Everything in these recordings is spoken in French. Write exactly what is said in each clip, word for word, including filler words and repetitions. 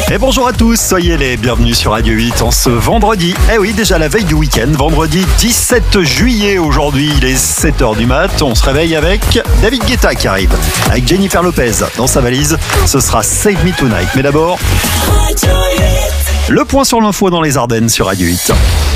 Et bonjour à tous, soyez les bienvenus sur Radio huit en ce vendredi. Eh oui, déjà la veille du week-end, vendredi dix-sept juillet aujourd'hui, il est sept heures du mat. On se réveille avec David Guetta qui arrive, avec Jennifer Lopez dans sa valise. Ce sera Save Me Tonight. Mais d'abord, le point sur l'info dans les Ardennes sur Radio huit.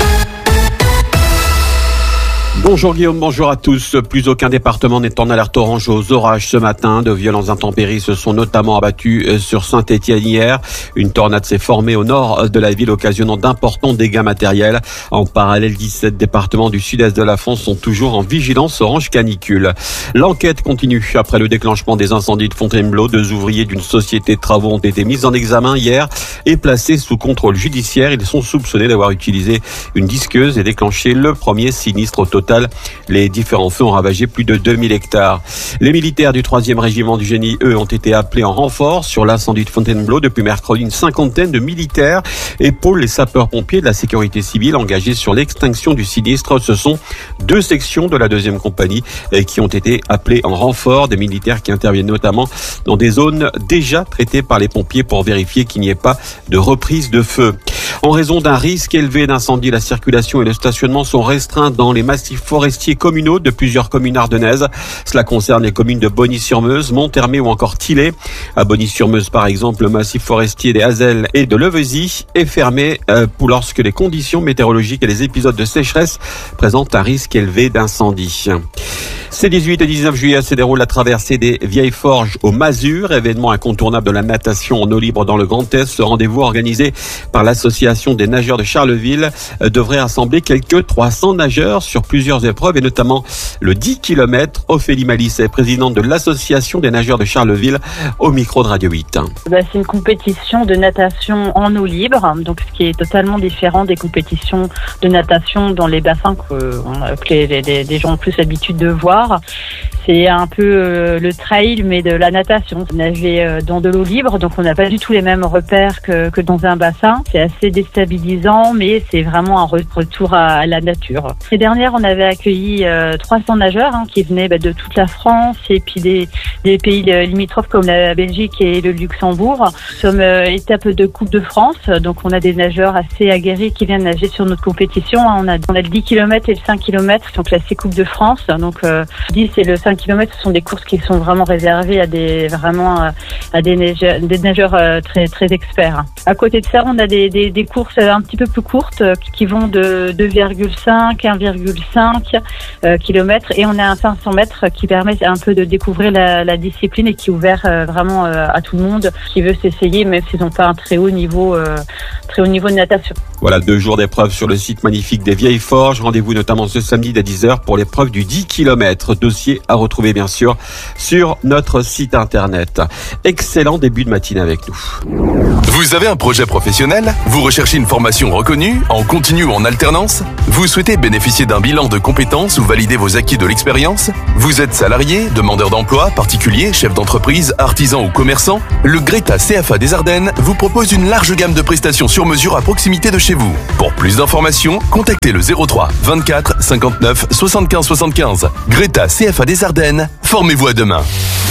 Bonjour Guillaume, bonjour à tous. Plus aucun département n'est en alerte orange aux orages ce matin. De violents intempéries se sont notamment abattus sur Saint-Étienne hier. Une tornade s'est formée au nord de la ville, occasionnant d'importants dégâts matériels. En parallèle, dix-sept départements du sud-est de la France sont toujours en vigilance orange canicule. L'enquête continue après le déclenchement des incendies de Fontainebleau. Deux ouvriers d'une société de travaux ont été mis en examen hier et placés sous contrôle judiciaire. Ils sont soupçonnés d'avoir utilisé une disqueuse et déclenché le premier sinistre au total. Les différents feux ont ravagé plus de deux mille hectares. Les militaires du troisième régiment du génie, eux, ont été appelés en renfort sur l'incendie de Fontainebleau. Depuis mercredi, une cinquantaine de militaires épaulent les sapeurs-pompiers de la sécurité civile engagés sur l'extinction du sinistre. Ce sont deux sections de la deuxième compagnie qui ont été appelées en renfort. Des militaires qui interviennent notamment dans des zones déjà traitées par les pompiers pour vérifier qu'il n'y ait pas de reprise de feu. En raison d'un risque élevé d'incendie, la circulation et le stationnement sont restreints dans les massifs forestiers communaux de plusieurs communes ardennaises. Cela concerne les communes de Bonny-sur-Meuse, Monthermé ou encore Tillé. À Bonny-sur-Meuse, par exemple, le massif forestier des Hazelles et de Levezy est fermé pour lorsque les conditions météorologiques et les épisodes de sécheresse présentent un risque élevé d'incendie. Ces dix-huit et dix-neuf juillet se déroule la traversée des Vieilles Forges au Mazur, événement incontournable de la natation en eau libre dans le Grand Est. Ce rendez-vous organisé par l'association des nageurs de Charleville devrait rassembler quelques trois cents nageurs sur plusieurs épreuves et notamment le dix kilomètres. Ophélie Malisset, présidente de l'association des nageurs de Charleville, au micro de Radio huit. Bah, c'est une compétition de natation en eau libre, donc ce qui est totalement différent des compétitions de natation dans les bassins que, que les, les, les gens ont plus l'habitude de voir. C'est un peu euh, le trail, mais de la natation. Nager euh, dans de l'eau libre, donc on n'a pas du tout les mêmes repères que, que dans un bassin. C'est assez déstabilisant, mais c'est vraiment un retour à, à la nature. L'année dernière, on avait accueilli euh, trois cents nageurs hein, qui venaient bah, de toute la France et puis des, des pays limitrophes comme la Belgique et le Luxembourg. Nous sommes euh, étape de Coupe de France, donc on a des nageurs assez aguerris qui viennent nager sur notre compétition. On a, on a le dix kilomètres et le cinq kilomètres qui sont classés Coupe de France, donc euh, dix et le cinq kilomètres, ce sont des courses qui sont vraiment réservées à des vraiment à des nageurs, des nageurs très très experts. À côté de ça, on a des, des, des courses un petit peu plus courtes qui vont de deux virgule cinq, un virgule cinq kilomètres et on a un cinq cents mètres qui permet un peu de découvrir la, la discipline et qui est ouvert vraiment à tout le monde qui veut s'essayer, même s'ils n'ont pas un très haut niveau très haut niveau de natation. Voilà, deux jours d'épreuve sur le site magnifique des Vieilles Forges. Rendez-vous notamment ce samedi dès dix heures pour l'épreuve du dix kilomètres. Dossier à retrouver bien sûr sur notre site internet. Excellent début de matinée avec nous. Vous avez un projet professionnel ? Vous recherchez une formation reconnue, en continu ou en alternance ? Vous souhaitez bénéficier d'un bilan de compétences ou valider vos acquis de l'expérience ? Vous êtes salarié, demandeur d'emploi, particulier, chef d'entreprise, artisan ou commerçant ? Le Greta C F A des Ardennes vous propose une large gamme de prestations sur mesure à proximité de chez vous. Pour plus d'informations, contactez le zéro trois vingt-quatre cinquante-neuf soixante-quinze soixante-quinze. Greta C F A des Ardennes, formez-vous à demain.